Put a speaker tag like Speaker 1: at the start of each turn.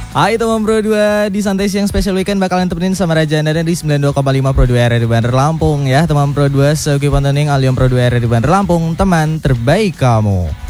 Speaker 1: Hai teman Pro 2, di Santai Siang Special Weekend bakalan temenin sama Raja Anda di 92,5 Pro 2 RRI Bandar Lampung ya. Teman Pro 2, Sogi Pontoning Alium Pro 2 RRI Bandar Lampung, teman terbaik kamu.